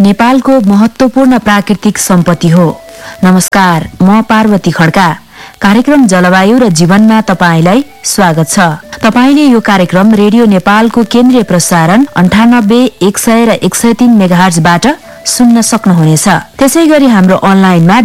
नेपालको महत्त्वपूर्ण प्राकृतिक सम्पत्ति हो। नमस्कार, म पार्वती खड्का। कार्यक्रम जलवायु र जीवनमा तपाईलाई स्वागत छ। तपाईले यो कार्यक्रम रेडियो नेपालको केन्द्रीय प्रसारण 98, 100 र 103 मेगाहर्जबाट सुन्न सक्नुहुनेछ। त्यसैगरी हाम्रो अनलाइनमा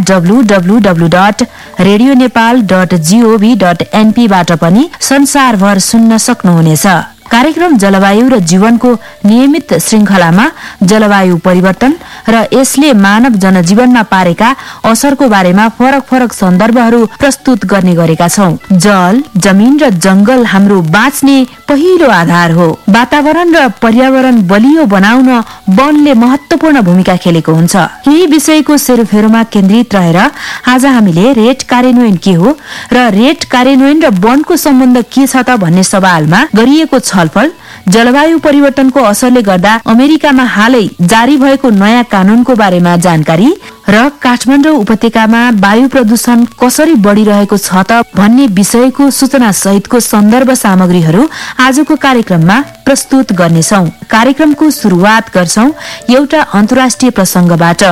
www.radionepal.gov.np बाट पनि संसारभर सुन्न सक्नुहुनेछ। कार्यक्रम जलवायु र जीवनको नियमित श्रृंखलामा जलवायु परिवर्तन र यसले मानव जनजीवनमा पारेका असरको बारेमा फरक फरक सन्दर्भहरू प्रस्तुत गर्ने गरेका छौं। जल, जमिन र जंगल हाम्रो बाँच्ने पहिलो आधार हो। वातावरण र पर्यावरण बलियो बनाउन वनले महत्त्वपूर्ण भूमिका खेलेको हुन्छ। यही विषयको सेरोफेरोमा केन्द्रित रहेर आज हामीले रेट कार्यान्वयन के हो र रेट कार्यान्वयन र वनको सम्बन्ध के छ त भन्ने सवालमा गरिएको छलफल, जलवायु परिवर्तनको असरले गर्दा अमेरिकामा हालै जारी भएको नयाँ कानूनको बारेमा जानकारी र काठमाडौँ उपत्यकामा वायु प्रदूषण कसरी बढिरहेको छ त भन्ने विषयको सूचना सहितको सन्दर्भ सामग्रीहरू आजको कार्यक्रममा प्रस्तुत गर्नेछौं। कार्यक्रमको सुरुवात गर्छौं एउटा अन्तर्राष्ट्रिय प्रसंगबाट।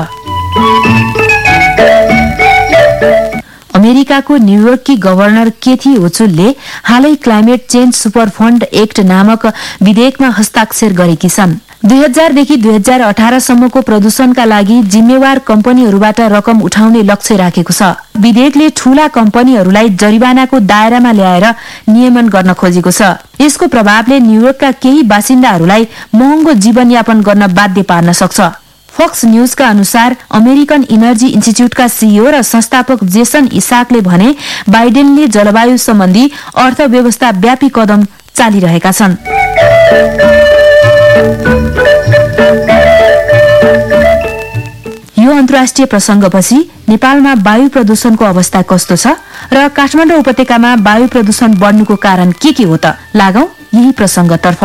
अमेरिकाको न्यूयोर्ककी गभर्नर केथी ओचुलले हालै क्लाइमेट चेन्ज सुपरफण्ड एक्ट नामक विधेयकमा हस्ताक्षर गरेकी छन्। 2000 देखि 2018 सम्मको प्रदूषणका लागि जिम्मेवार कम्पनीहरूबाट रकम उठाउने लक्ष्य राखेको छ। विधेयकले ठूला कम्पनीहरूलाई जरिवानाको दायरामा ल्याएर नियमन गर्न खोजेको छ। यसको प्रभावले न्यूयोर्कका केही बासिन्दाहरूलाई महँगो जीवनयापन गर्न बाध्य पार्न सक्छ। फक्स न्यूजका अनुसार अमेरिकन इनर्जी इन्स्टिच्युटका सीईओ र संस्थापक जेसन इसाकले भने बाइडेनले जलवायु सम्बन्धी अर्थव्यवस्था व्यापी कदम चालिरहेका छन्। यो अन्तर्राष्ट्रिय प्रसंगपछि नेपालमा वायु प्रदूषणको अवस्था कस्तो छ र काठमाडौँ उपत्यकामा वायु प्रदूषण बढ्नुको कारण के हो त? लागौं यही प्रसंगतर्फ।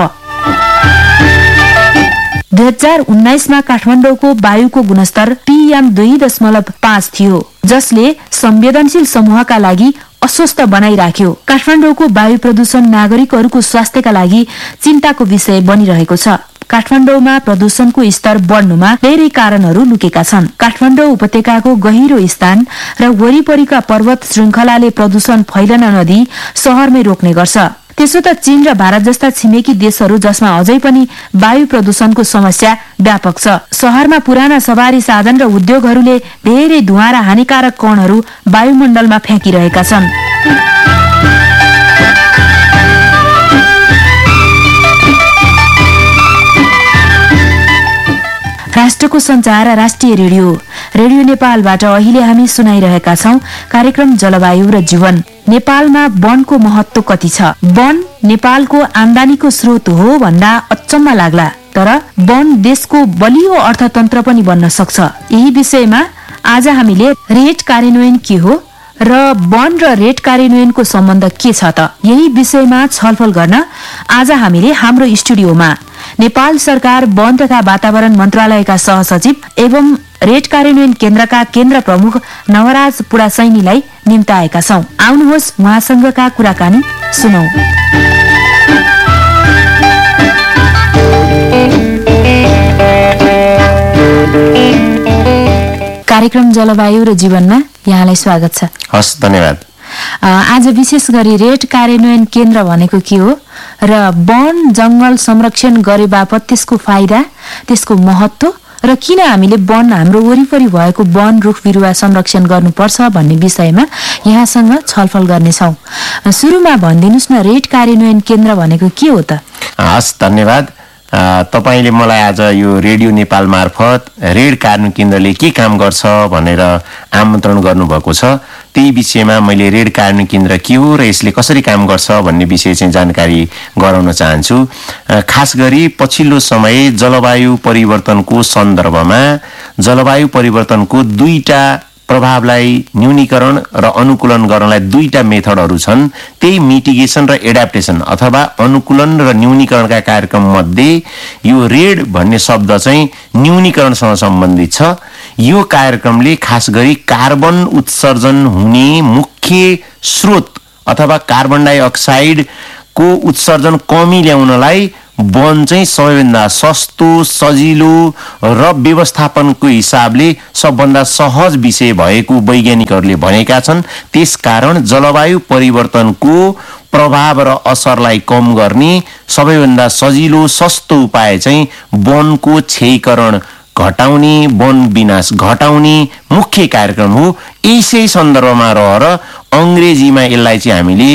2019 मा काठमाडौँको वायुको गुणस्तर PM2.5 थियो, जसले संवेदनशील समूहका लागि अस्वस्थ बनाइराख्यो। काठमाडौँको वायु प्रदूषण नागरिकहरूको स्वास्थ्यका लागि चिन्ताको विषय बनिरहेको छ। काठमाडौँमा प्रदूषणको स्तर बढ्नुमा धेरै कारणहरू लुकेका छन्। काठमाडौँ उपत्यकाको गहिरो स्थान र वरिपरिका पर्वत श्रृंखलाले प्रदूषण फैलन नदिई शहरमै रोक्ने गर्छ। त्यसो त चीन र भारत जस्ता छिमेकी देशहरू जसमा अझै पनि वायु प्रदूषणको समस्या व्यापक छ। शहरमा पुराना सवारी साधन र उद्योगहरूले धेरै धुवाँ र हानिकारक कणहरू वायुमण्डलमा फ्याँकिरहेका छन्। राष्ट्रको संचार राष्ट्रिय रेडियो नेपालबाट अहिले हामी सुनाइरहेका छौं कार्यक्रम जलवायु र जीवन। नेपालमा वनको महत्व कति छ? वन नेपालको आम्दानीको स्रोत हो भन्दा अचम्म लाग्ला, तर वन देशको बलियो अर्थतन्त्र पनि बन्न सक्छ। यही विषयमा आज हामीले रेट कार्यान्वयन के हो र वन र रेट कार्यान्वयनको सम्बन्ध के छ त, यही विषयमा छलफल गर्न आज हामीले हाम्रो स्टुडियोमा नेपाल सरकार वन तथा वातावरण मन्त्रालयका सहसचिव एवं रेट कार्यान्वयन केन्द्रका केन्द्र प्रमुख नवराज पुडासैनीलाई निम्ताएका छौं। आउनुहोस् उहाँसँगका कुराकानी सुनौं। कार्यक्रम जलवायु र जीवनमा यहाँलाई स्वागत छ। हस्, धन्यवाद। आज विशेष गरी रेट कार्यान्वयन केन्द्र भनेको के हो र वन जंगल संरक्षण गरे बापत त्यसको फाइदा, त्यसको महत्व र किन हामीले वन, हाम्रो वरिपरि भएको वन रुख बिरुवा संरक्षण गर्नुपर्छ भन्ने विषयमा यहाँसँग छलफल गर्नेछौं। सुरुमा भनिदिनुस् न, रेट कार्यान्वयन केन्द्र भनेको के हो त? हस्, धन्यवाद। तपाईले मलाई आज यो रेडियो नेपाल मार्फत रेड कार्यान्वयन केन्द्रले के काम गर्छ भनेर आमन्त्रण गर्नुभएको छ। त्यही विषयमा मैले रेड कार्यान्वयन केन्द्र के हो र यसले कसरी काम गर्छ भन्ने विषय चाहिँ जानकारी गराउन चाहन्छु। खास गरी पछिल्लो समय जलवायु परिवर्तनको सन्दर्भमा जलवायु परिवर्तनको दुईटा प्रभावलाई न्यूनीकरण र अनुकूलन गर्नलाई दुईटा मेथडहरू छन्। त्यही मिटिगेसन र एडाप्टेसन अथवा अनुकूलन र न्यूनीकरणका कार्यक्रम मध्ये यो रेड भन्ने शब्द चाहिँ न्यूनीकरणसँग सम्बन्धित छ। यो कार्यक्रमले खास गरी कार्बन उत्सर्जन हुने मुख्य स्रोत अथवा कार्बन डाइअक्साइड को उत्सर्जन कमी ल्याउनलाई वन चाहिँ सबैभन्दा सस्तो सजिलो र व्यवस्थापनको हिसाबले सबभन्दा सहज विषय भएको वैज्ञानिकहरूले भनेका छन्। त्यसकारण जलवायु परिवर्तनको प्रभाव र असरलाई कम गर्ने सबैभन्दा सजिलो सस्तो उपाय चाहिँ वनको क्षयीकरण घटाउने, वन विनाश घटाउने मुख्य कार्यक्रम हो। यसै सन्दर्भमा रहेर अंग्रेजीमा यसलाई चाहिँ हामीले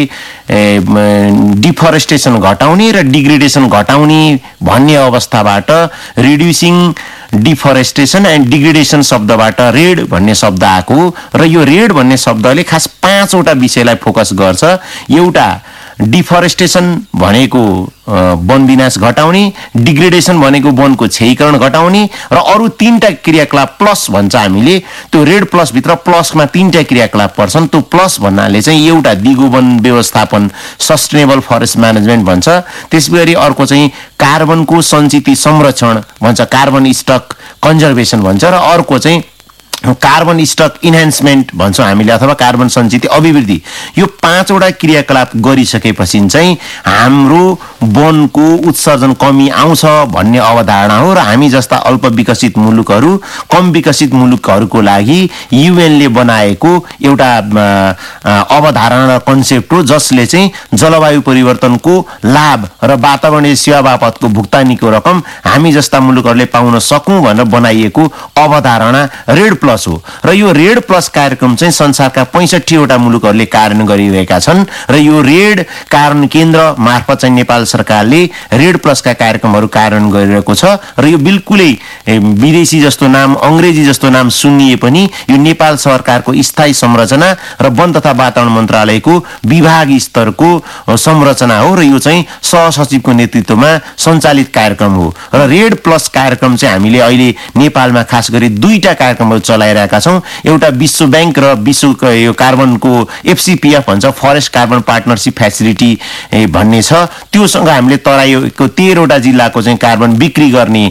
डिफरेस्टेसन घटाउने र डिग्रेडेसन घटाउने भन्ने अवस्थाबाट रिड्युसिङ डिफरेस्टेसन एन्ड डिग्रेडेसन शब्दबाट रेड भन्ने शब्द आएको र यो रेड भन्ने शब्दले खास 5 वटा विषयलाई फोकस गर्छ। एउटा डिफरेस्टेसन भनेको वन विनाश घटाउने, डिग्रेडेसन भनेको वनको क्षयीकरण घटाउने र अरु 3टा क्रियाकलाप प्लस भन्छ हामीले। त्यो रेड प्लस भित्र प्लसमा 3टा क्रियाकलाप पर्छन्। त्यो प्लस भन्नाले चाहिँ एउटा दिगो वन व्यवस्थापन सस्टेनेबल फरेस्ट म्यानेजमेन्ट भन्छ। त्यसैगरी अर्को चाहिँ कार्बनको सञ्चित संरक्षण भन्छ, कार्बन स्टक कन्जर्भेसन भन्छ र अर्को चाहिँ कार्बन स्टक इन्हान्समेन्ट भन्छौँ हामीले अथवा कार्बन सञ्चित अभिवृद्धि। यो 5 वटा क्रियाकलाप गरिसकेपछि चाहिँ हाम्रो वनको उत्सर्जन कमी आउँछ भन्ने अवधारणा हो र हामी जस्ता अल्प विकसित मुलुकहरू, कम विकसित मुलुकहरूको लागि युएनले बनाएको एउटा अवधारणा र कन्सेप्ट हो जसले चाहिँ जलवायु परिवर्तनको लाभ र वातावरणीय सेवा बापतको भुक्तानीको रकम हामी जस्ता मुलुकहरूले पाउन सकौं भनेर बनाइएको अवधारणा रेड प्लस हो। र यो रेड प्लस कार्यक्रम चाहिँ संसारका 65 वटा मुलुकहरूले कार्यान्वयन गरिरहेका छन् र यो रेड कार्यान्वयन केन्द्र मार्फत चाहिँ नेपाल सरकारले रेड प्लसका कार्यक्रमहरू कार्यान्वयन गरिरहेको छ र यो बिल्कुलै विदेशी जस्तो नाम, अंग्रेजी जस्तो नाम सुनिए पनि यो नेपाल सरकारको स्थायी संरचना र वन तथा वातावरण मन्त्रालयको विभाग स्तरको संरचना हो र यो चाहिँ सहसचिवको नेतृत्वमा सञ्चालित कार्यक्रम हो। र रेड प्लस कार्यक्रम चाहिँ हामीले अहिले नेपालमा खास गरी 2टा कार्यक्रमहरू चलाइरहेका छौं। एउटा विश्व बैंक र विश्वको यो कार्बनको एफसीपीएफ भन्छ, फरेस्ट कार्बन पार्टनरशिप फ्यासिलिटी भन्ने छ। त्योसँग हामीले तराईको 13 वटा जिल्लाको चाहिँ कार्बन बिक्री गर्ने,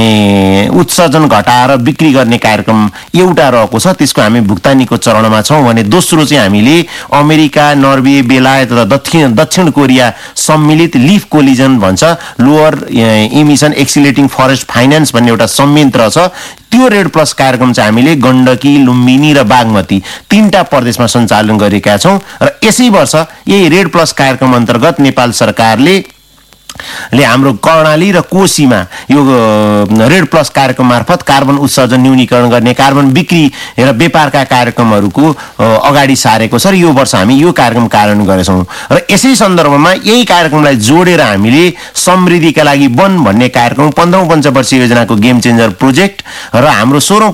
उत्सर्जन घटाएर बिक्री गर्ने कार्यक्रम एउटा रहेको छ। त्यसको हामी भुक्तानीको चरणमा छौं भने दोस्रो चाहिँ हामीले अमेरिका, नर्वे, बेलायत र दक्षिण कोरिया सम्मिलित लिफ कोलिजन भन्छ, लोअर इमिसन एक्सिलेटिङ फरेस्ट फाइनान्स भन्ने एउटा संयन्त्र छ। त्यो रेड प्लस कार्यक्रम चाहिँ हामीले गण्डकी, लुम्बिनी र बागमती 3टा प्रदेशमा सञ्चालन गरेका छौं र यसै वर्ष यही रेड प्लस कार्यक्रम अन्तर्गत नेपाल सरकारले हाम्रो कर्णाली र कोशीमा यो रेड प्लस कार्यक्रम मार्फत कार्बन उत्सर्जन न्यूनीकरण गर्ने, कार्बन बिक्री र व्यापारका कार्यक्रमहरूको अगाडि सारेको छ र यो वर्ष हामी यो कार्यक्रम कार्यान्वयन गरेछौं। र यसै सन्दर्भमा यही कार्यक्रमलाई जोडेर हामीले समृद्धिका लागि वन भन्ने कार्यक्रम 15औं पञ्चवर्षीय योजनाको गेम चेन्जर प्रोजेक्ट र हाम्रो 16औं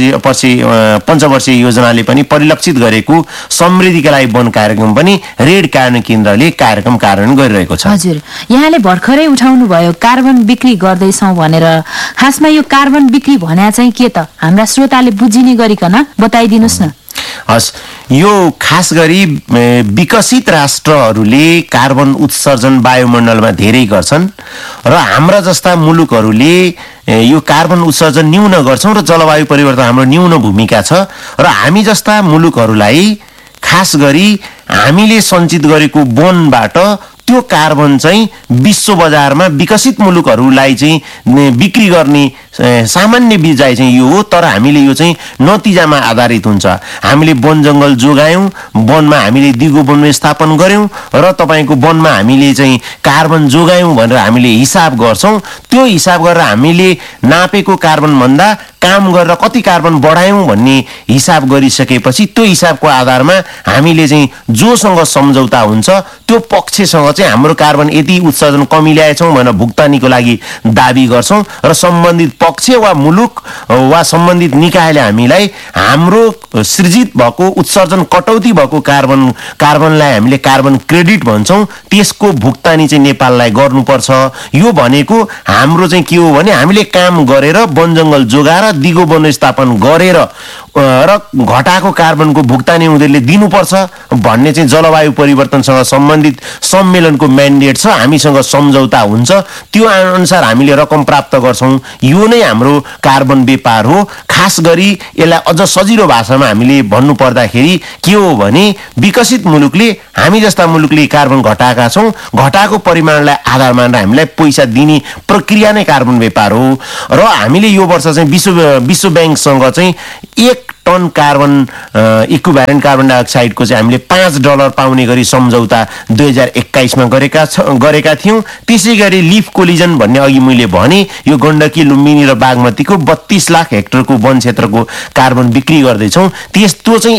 पञ्चवर्षीय योजनाले पनि परिलक्षित गरेको समृद्धिका लागि वन कार्यक्रम पनि रेड कार्यान्वयन केन्द्रले कार्यक्रम कार्यान्वयन गरिरहेको छ। हजुर, यहाँले भर्खरै उठाउनु भयो कार्बन बिक्री गर्दैछौं भनेर। खासमा यो कार्बन बिक्री भन्या चाहिँ के त? हाम्रा श्रोताले बुझिने गरिकन बताइदिनुस् न। हस्, यो खास गरी विकसित राष्ट्रहरूले कार्बन उत्सर्जन वायुमण्डलमा धेरै गर्छन् र हाम्रा जस्ता मुलुकहरूले यो कार्बन उत्सर्जन न्यून गर्छौं र जलवायु परिवर्तन हाम्रो न्यून भूमिका छ र हामी जस्ता मुलुकहरूलाई खास गरी हामीले सञ्चित गरेको वनबाट त्यो कार्बन चाहिँ विश्व बजारमा विकसित मुलुकहरूलाई चाहिँ बिक्री गर्ने सामान्य बिजाइ चाहिँ यो हो। तर हामीले यो चाहिँ नतिजामा आधारित हुन्छ। हामीले वन जंगल जोगायौं, वनमा हामीले दिगो वन व्यवस्थापन गर्यौं र तपाईको वनमा हामीले चाहिँ कार्बन जोगायौं भनेर हामीले हिसाब गर्छौं। त्यो हिसाब गरेर हामीले नापेको कार्बन भन्दा काम गरेर कति कार्बन बढायौं भन्ने हिसाब गरिसकेपछि त्यो हिसाबको आधारमा हामीले चाहिँ जोसँग सम्झौता हुन्छ त्यो पक्षसँग चाहिँ हाम्रो कार्बन यति उत्सर्जन कमी ल्याएछौं भनेर भुक्तानीको लागि दाबी गर्छौं र सम्बन्धित पक्ष वा मुलुक वा सम्बन्धित निकायले हामीलाई हाम्रो सृजित भएको उत्सर्जन कटौती भएको कार्बनलाई हामीले कार्बन क्रेडिट भन्छौं, त्यसको भुक्तानी चाहिँ नेपाललाई गर्नुपर्छ। यो भनेको हाम्रो चाहिँ के हो भने हामीले काम गरेर वन जंगल जोगाएर दिगो वन व्यवस्थापन गरेर र घटाएको कार्बनको भुक्तानी उनीहरूले दिनुपर्छ भन्ने चाहिँ जलवायु परिवर्तनसँग सम्बन्धित सम्मेलनको म्यान्डेट छ। हामीसँग सम्झौता हुन्छ, त्यो अनुसार हामीले रकम प्राप्त गर्छौं। यो नै नै हाम्रो कार्बन व्यापार हो। खास गरी यसलाई अझ सजिलो भाषामा हामीले भन्नु पर्दाखेरि के हो भने विकसित मुलुकले हामी जस्ता मुलुकले कार्बन घटाएका छौँ, घटाएको परिमाणलाई आधार मानेर हामीलाई पैसा दिने प्रक्रिया नै कार्बन व्यापार हो। र हामीले यो वर्ष चाहिँ विश्व ब्याङ्कसँग चाहिँ 1 टन कार्बन इक्विभ्यालेन्ट कार्बन डाइअक्साइडको चाहिँ हामीले $5 पाउने गरी सम्झौता 2021 मा गरेका थियौँ। त्यसै गरी लिफ कोलिजन भन्ने अघि मैले भने यो गण्डकी, लुम्बिनी र बागमतीको 32 लाख हेक्टरको वन क्षेत्रको कार्बन बिक्री गर्दैछौँ। त्यो चाहिँ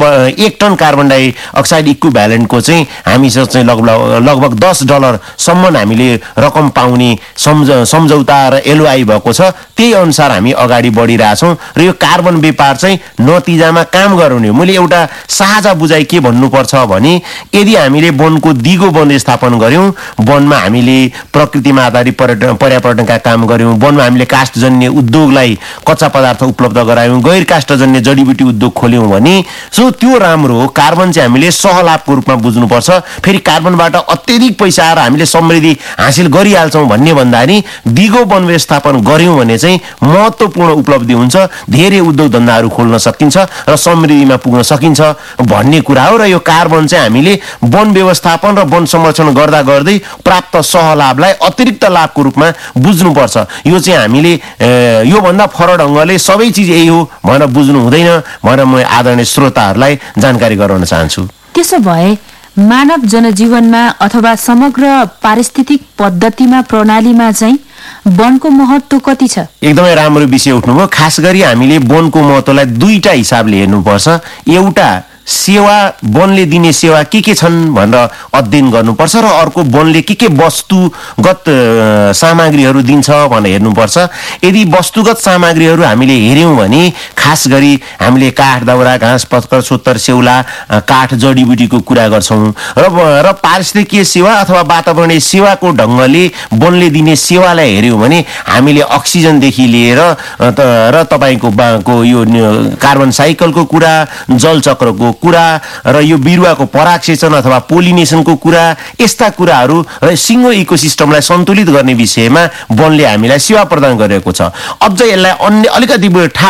1 टन कार्बन डाइअक्साइड इक्विभ्यालेन्टको चाहिँ हामीसँग चाहिँ लगभग $10 सम्म हामीले रकम पाउने सम्झौता र एलओआई भएको छ। त्यही अनुसार हामी अगाडि बढिरहेछौँ र यो कार्बन व्यापार चाहिँ नतिजामा काम गराउने। मैले एउटा साझा बुझाइ के भन्नुपर्छ भने यदि हामीले वनको दिगो वन स्थापन गर्यौँ, वनमा हामीले प्रकृतिमा आधारित पर्यावरणका काम गर्यौँ, वनमा हामीले काष्ठजन्य उद्योगलाई कच्चा पदार्थ उपलब्ध गरायौँ, गैर काष्ठजन्य जडीबुटी उद्योग खोल्यौँ भने त्यो राम्रो हो। कार्बन चाहिँ हामीले सहलाभको रूपमा बुझ्नुपर्छ। फेरि कार्बनबाट अत्यधिक पैसा आएर हामीले समृद्धि हासिल गरिहाल्छौँ भन्ने भन्दाखेरि दिगो वन व्यवस्थापन गर्यौँ भने चाहिँ महत्त्वपूर्ण उपलब्धि हुन्छ, धेरै उद्योग धन्दाहरू खोल्न सकिन्छ र समृद्धिमा पुग्न सकिन्छ भन्ने कुरा हो। र यो कार्बन चाहिँ हामीले वन व्यवस्थापन र वन संरक्षण गर्दा गर्दै प्राप्त सहलाभलाई अतिरिक्त लाभको रूपमा बुझ्नुपर्छ। यो चाहिँ हामीले योभन्दा फरक ढङ्गले सबै चिज यही हो भनेर बुझ्नु हुँदैन भनेर म आदरणीय श्रोताहरूलाई जानकारी गराउन चाहन्छु। त्यसो भए मानव जनजीवनमा अथवा समग्र पारिस्थितिक पद्धतिमा प्रणालीमा चाहिँ वनको महत्त्व कति छ? एकदमै राम्रो विषय उठ्नुभयो। खास गरी हामीले वनको महत्त्वलाई दुईटा हिसाबले हेर्नुपर्छ। एउटा सेवा, वनले दिने सेवा के छन् भनेर अध्ययन गर्नुपर्छ र अर्को वनले के वस्तुगत सामग्रीहरू दिन्छ भनेर हेर्नुपर्छ। यदि वस्तुगत सामग्रीहरू हामीले हेऱ्यौँ भने खास गरी हामीले काठ, दाउरा, घाँस, पत्कर, सोत्तर, सेउला, काठ, जडीबुटीको कुरा गर्छौँ र पारिस्थितिकीय सेवा अथवा वातावरणीय सेवाको ढङ्गले वनले दिने सेवालाई हेऱ्यौँ भने हामीले अक्सिजनदेखि लिएर र तपाईँको यो कार्बन साइकलको कुरा, जलचक्रको कुरा र यो बिरुवाको परागसेचन अथवा पोलिनेसनको कुरा, यस्ता कुराहरू र सिङ्गो इकोसिस्टमलाई सन्तुलित गर्ने विषयमा वनले हामीलाई सेवा प्रदान गरेको छ। अझ यसलाई अन्य अलिकति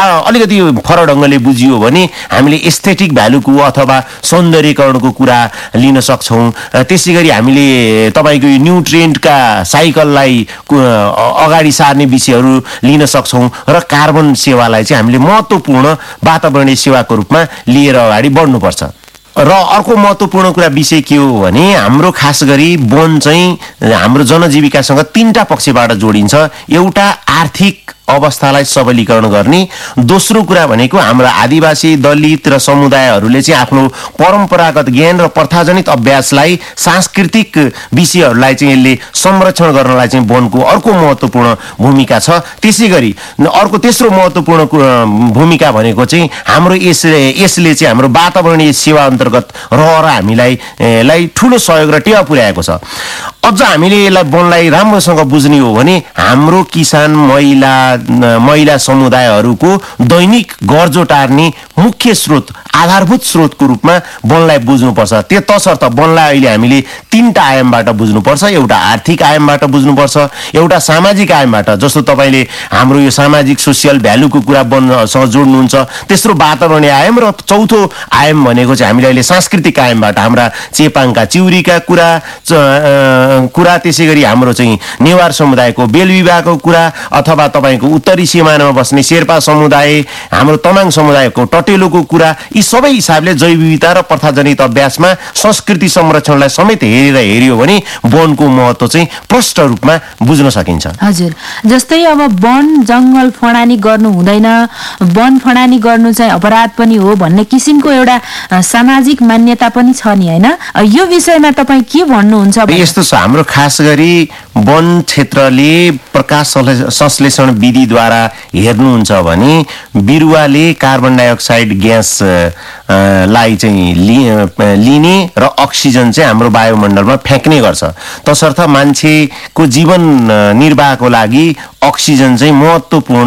फरक ढङ्गले बुझियो भने हामीले एस्थेटिक भ्यालुको अथवा सौन्दर्यकरणको कुरा लिन सक्छौँ। त्यसै गरी हामीले तपाईँको यो न्युट्रिएन्टका साइकललाई अगाडि सार्ने विषयहरू लिन सक्छौँ र कार्बन सेवालाई चाहिँ हामीले महत्त्वपूर्ण वातावरणीय सेवाको रूपमा लिएर अगाडि बढ्नुपर्छ। र अर्को महत्त्वपूर्ण कुरा विषय के हो भने हाम्रो खास गरी वन चाहिँ हाम्रो जनजीविकासँग 3टा पक्षबाट जोडिन्छ। एउटा आर्थिक अवस्थालाई सबलीकरण गर्ने, दोस्रो कुरा भनेको हाम्रो आदिवासी, दलित र समुदायहरूले चाहिँ आफ्नो परम्परागत ज्ञान र प्रथाजनित अभ्यासलाई, सांस्कृतिक विषयहरूलाई चाहिँ यसले संरक्षण गर्नलाई चाहिँ वनको अर्को महत्त्वपूर्ण भूमिका छ। त्यसै गरी अर्को तेस्रो महत्त्वपूर्ण भूमिका भनेको चाहिँ हाम्रो यसले चाहिँ हाम्रो वातावरणीय सेवा अन्तर्गत रहेर हामीलाई ठुलो सहयोग र टेवा पुर्याएको छ। अझ हामीले यसलाई वनलाई राम्रोसँग बुझ्ने हो भने हाम्रो किसान, महिला समुदायहरूको दैनिक गर्जो टार्ने मुख्य स्रोत, आधारभूत स्रोतको रूपमा वनलाई बुझ्नुपर्छ। तसर्थ वनलाई अहिले हामीले 3टा आयामबाट बुझ्नुपर्छ। एउटा आर्थिक आयामबाट बुझ्नुपर्छ, एउटा सामाजिक आयामबाट, जस्तो तपाईँले हाम्रो यो सामाजिक सोसियल भ्यालुको कुरा वनसँग जोड्नुहुन्छ, तेस्रो वातावरणीय आयाम र चौथो आयाम भनेको चाहिँ हामीले अहिले सांस्कृतिक आयामबाट हाम्रा चेपाङका चिउरीका कुरा, त्यसै गरी हाम्रो चाहिँ नेवार समुदायको बेल विवाहको कुरा, अथवा तपाईँको उत्तरी सिमानामा बस्ने शेर्पा समुदाय, हाम्रो तमाङ समुदायको टटेलोको कुरा, यी सबै हिसाबले जैव विविधता र प्रथाजनित अभ्यासमा संस्कृति संरक्षणलाई समेत हेऱ्यो भने वनको महत्त्व चाहिँ प्रष्ट रूपमा बुझ्न सकिन्छ। हजुर, जस्तै अब वन जङ्गल फडानी गर्नु हुँदैन, वन फडानी गर्नु चाहिँ अपराध पनि हो भन्ने किसिमको एउटा सामाजिक मान्यता पनि छ नि, हैन? यो विषयमा तपाईँ के भन्नुहुन्छ? यस्तो छ, हाम्रो खास गरी वन क्षेत्रले प्रकाश संश्लेषण विधिद्वारा हेर्नुहुन्छ भने बिरुवाले कार्बन डाइअक्साइड ग्यास लाई चाहिँ लिने र अक्सिजन चाहिँ हाम्रो वायुमण्डलमा फ्याँक्ने गर्छ। तसर्थ मान्छेको जीवन निर्वाहको लागि अक्सिजन चाहिँ महत्त्वपूर्ण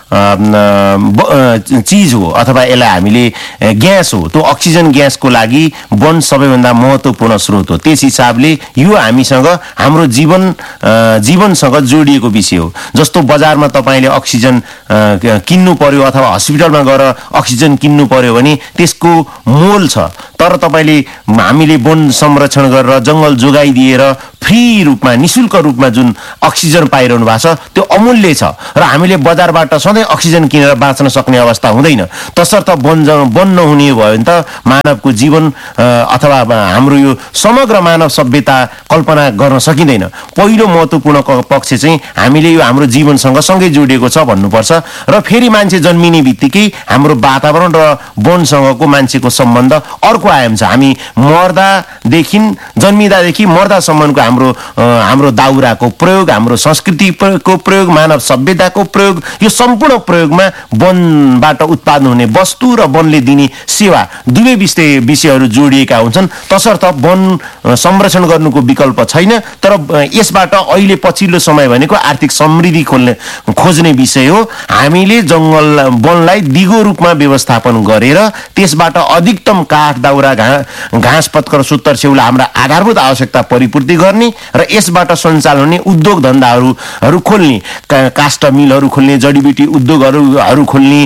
चिज हो अथवा यसलाई हामीले ग्यास हो। त्यो अक्सिजन ग्यासको लागि वन सबैभन्दा महत्त्वपूर्ण स्रोत हो। त्यस हिसाबले यो हामीसँग हाम्रो जीवनसँग जोडिएको विषय हो। जस्तो बजारमा तपाईँले अक्सिजन किन्नु पर्यो अथवा हस्पिटलमा गएर अक्सिजन किन्नु पर्यो भने त्यसको मोल छ, तर तपाईँले हामीले वन संरक्षण गरेर जङ्गल जोगाइदिएर फ्री रूपमा निशुल्क रूपमा जुन अक्सिजन पाइरहनु भएको छ त्यो अमूल्य छ र हामीले बजारबाट सधैँ अक्सिजन किनेर बाँच्न सक्ने अवस्था हुँदैन। तसर्थ वन नहुने भयो भने त मानवको जीवन अथवा हाम्रो यो समग्र मानव सभ्यता कल्पना गर्न सकिँदैन। पहिलो महत्त्वपूर्ण पक्ष चाहिँ हामीले यो हाम्रो जीवनसँग सँगै जोडिएको छ भन्नुपर्छ। र फेरि मान्छे जन्मिने बित्तिकै हाम्रो वातावरण र वनसँगको मान्छेको सम्बन्ध अर्को आयाम छ। हामी मर्दादेखि जन्मिँदादेखि मर्दासम्मको हाम्रो दाउराको प्रयोग, हाम्रो संस्कृतिको प्रयोग, मानव सभ्यताको प्रयोग, यो सम्पूर्ण प्रयोगमा वनबाट उत्पादन हुने वस्तु र वनले दिने सेवा दुवै विषयहरू जोडिएका हुन्छन्। तसर्थ वन संरक्षण गर्नुको विकल्प छैन। तर यसबाट अहिले पछिल्लो समय भनेको आर्थिक समृद्धि खोज्ने विषय हो। हामीले वनलाई दिगो रूपमा व्यवस्थापन गरेर त्यसबाट अधिकतम काठ, दाउरा, घाँस पत्कर, सुत्तर स्याउला हाम्रा आधारभूत आवश्यकता परिपूर्ति गर्ने र यसबाट सञ्चालन हुने उद्योग धन्दाहरू खोल्ने, काष्ठ मिलहरू खोल्ने, जडीबुटी उद्योगहरू खोल्ने,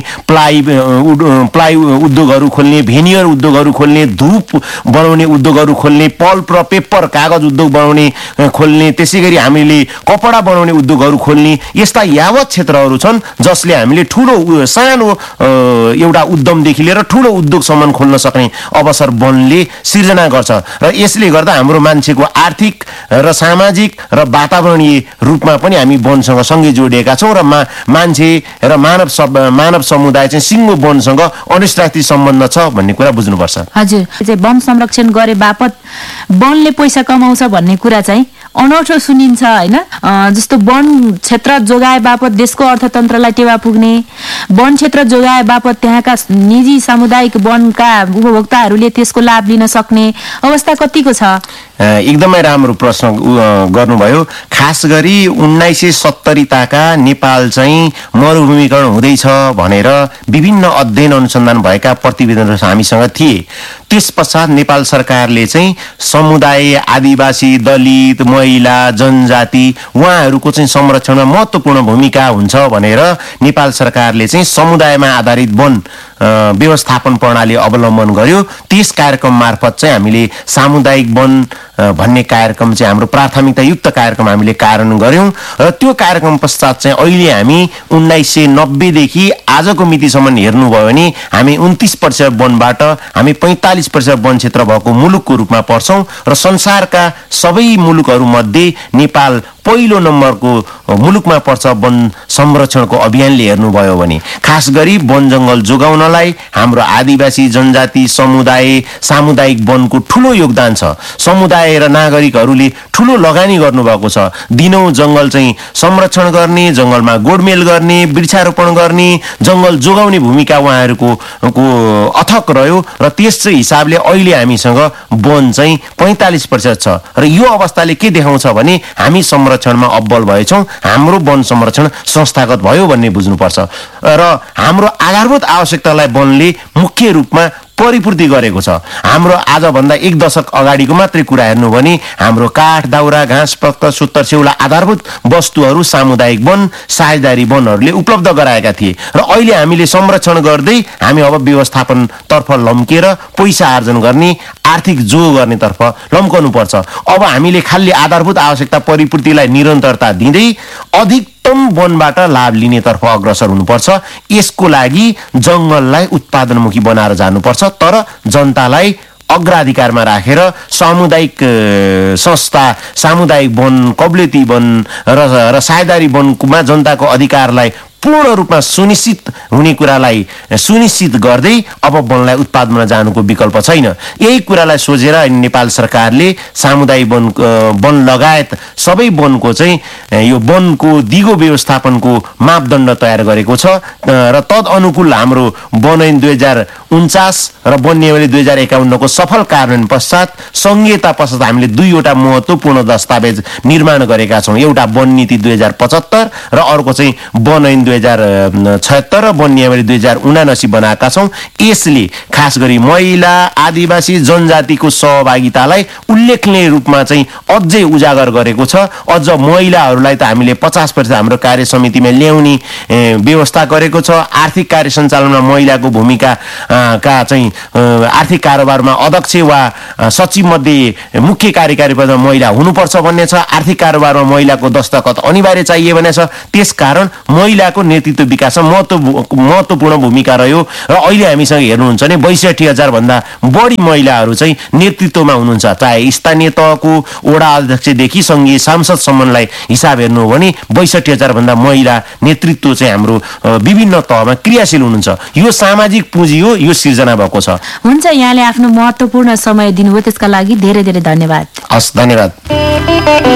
प्लाई उद्योगहरू खोल्ने, भेनियर उद्योगहरू खोल्ने, धूप बनाउने उद्योगहरू खोल्ने, पल्प र पेपर कागज उद्योग बनाउने खोल्ने, त्यसै गरी हामीले कपडा बनाउने उद्योगहरू खोल्ने, यस्ता यावत क्षेत्रहरू छन् जसले हामीले सानो एउटा उद्यमदेखि लिएर ठुलो उद्योगसम्म खोल्न सक्ने अवसर वनले सिर्जना गर्छ। र यसले गर्दा हाम्रो मान्छेको आर्थिक र सामाजिक र वातावरणीय रूपमा पनि हामी वनसँग सँगै जोडिएका छौँ र मान्छे र मानव समुदाय चाहिँ सिङ्गो वनसँग अनिष्टास्थित सम्बन्ध छ भन्ने कुरा बुझ्नुपर्छ। हजुर, वन संरक्षण गरे बापत वनले पैसा कमाउँछ भन्ने कुरा चाहिँ अनौठो सुनिन्छ हैन। जस्तो वन क्षेत्र जोगाए बापत देशको अर्थतन्त्रलाई टेवा पुग्ने, वन क्षेत्र जोगाए बापत त्यहाँका निजी सामुदायिक वनका उपभोक्ताहरूले त्यसको लाभ लिन सक्ने अवस्था कतिको छ? एकदमै राम्रो प्रश्न गर्नुभयो। खास गरी 1970 ताका नेपाल चाहिँ मरुभूमिकरण हुँदैछ भनेर विभिन्न अध्ययन अनुसन्धान भएका प्रतिवेदनहरू हामीसँग थिए। त्यस पश्चात नेपाल सरकारले चाहिँ समुदाय, आदिवासी, दलित, महिला, जनजाति उहाँहरूको चाहिँ संरक्षणमा महत्त्वपूर्ण भूमिका हुन्छ भनेर नेपाल सरकारले चाहिँ समुदायमा आधारित वन व्यवस्थापन प्रणाली अवलम्बन गर्यो। त्यस कार्यक्रम मार्फत चाहिँ हामीले सामुदायिक वन भन्ने कार्यक्रम चाहिँ हाम्रो प्राथमिकतायुक्त कार्यक्रम हामीले कार्यान्वयन गर्यौं र त्यो कार्यक्रम पश्चात चाहिँ अहिले हामी 1990 देखि आजको मितिसम्म हेर्नुभयो भने हामी 29% वनबाट हामी 45% वन क्षेत्र भएको मुलुकको रूपमा पर्छौं र संसारका सबै मुलुकहरू मध्ये नेपाल पहिलो नम्बरको मुलुकमा पर्छ वन संरक्षणको अभियानले हेर्नुभयो भने। खास गरी वन जंगल जोगाउनलाई हाम्रो आदिवासी, जनजाति समुदाय, सामुदायिक वनको ठूलो योगदान छ। समुदाय र नागरिकहरूले ठूलो लगानी गर्नुभएको छ। दिनौं जंगल चाहिँ संरक्षण गर्ने, जंगलमा गोडमेल गर्ने, वृक्षारोपण गर्ने, जंगल जोगाउने भूमिका उहाँहरूको अथक रह्यो र त्यस हिसाबले अहिले हामीसँग वन चाहिँ 45% छ र यो अवस्थाले के देखाउँछ भने हामी संरक्षणमा अब्बल भएछौं। हाम्रो वन संरक्षण संस्थागत भयो भन्ने बुझ्नुपर्छ र हाम्रो आधारभूत आवश्यकतालाई वनले मुख्य रूपमा परिपूर्ति गरेको छ। हाम्रो आजभन्दा 1 दशक अगाडिको मात्रै कुरा हेर्नु भने हाम्रो काठ, दाउरा, घाँस पत्तर, सुत्तर स्याउला आधारभूत वस्तुहरू सामुदायिक वन, साझेदारी वनहरूले उपलब्ध गराएका थिए र अहिले हामीले संरक्षण गर्दै हामी अब व्यवस्थापन तर्फ लम्केर पैसा आर्जन गर्ने, आर्थिक जो गर्ने तर्फ लम्कनु पर्छ। अब हामीले खाली आधारभूत आवश्यकता परिपूर्तिलाई निरन्तरता दिँदै अधिकतम वनबाट लाभ लिनेतर्फ अग्रसर हुनुपर्छ। यसको लागि जंगललाई उत्पादनमुखी बनाएर जानुपर्छ, तर जनतालाई अग्राधिकारमा राखेर सामुदायिक संस्था, सामुदायिक वन, कबलियती वन र साझेदारी वनमा जनताको अधिकारलाई पूर्ण रूपमा सुनिश्चित हुने कुरालाई सुनिश्चित गर्दै अब वनलाई उत्पादनमा जानुको विकल्प छैन। यही कुरालाई सोचेर नेपाल सरकारले सामुदायिक वन लगायत सबै वनको चाहिँ यो वनको दिगो व्यवस्थापनको मापदण्ड तयार गरेको छ र तद अनुकूल हाम्रो वन ऐन 2049 र वन नियमावली 2051 को सफल कार्यान्वयन पश्चात संहिता पश्चात हामीले दुईवटा महत्त्वपूर्ण दस्तावेज निर्माण गरेका छौँ। एउटा वन नीति 2075 र अर्को चाहिँ वन ऐन 2076 र वन नियमावली 2079 बनाएका छौँ। यसले खास गरी महिला आदिवासी जनजातिको सहभागितालाई उल्लेखनीय रूपमा चाहिँ अझै उजागर गरेको छ। अझ महिलाहरूलाई त हामीले 50% हाम्रो कार्य समितिमा ल्याउने व्यवस्था गरेको छ। आर्थिक कार्य सञ्चालनमा महिलाको भूमिका का चाहिँ आर्थिक कारोबारमा अध्यक्ष वा सचिव मध्ये मुख्य कार्यकारी पदमा महिला हुनुपर्छ भन्ने छ। आर्थिक कारोबारमा महिलाको दस्तखत अनिवार्य चाहिए भने छ। त्यसकारण महिलाको नेतृत्व विकासमा महत्त्वपूर्ण भूमिका रह्यो र अहिले हामीसँग हेर्नुहुन्छ भने 62,000 भन्दा बढी महिलाहरू चाहिँ नेतृत्वमा हुनुहुन्छ। चाहे स्थानीय तहको वडा अध्यक्षदेखि सङ्घीय सांसदसम्मलाई हिसाब हेर्नु हो भने 62,000 भन्दा महिला नेतृत्व चाहिँ हाम्रो विभिन्न तहमा क्रियाशील हुनुहुन्छ। यो सामाजिक पुँजी हो, यो सिर्जना भएको छ। हुन्छ, यहाँले आफ्नो महत्त्वपूर्ण समय दिनुभयो त्यसका लागि धेरै धेरै धन्यवाद। हस्, धन्यवाद।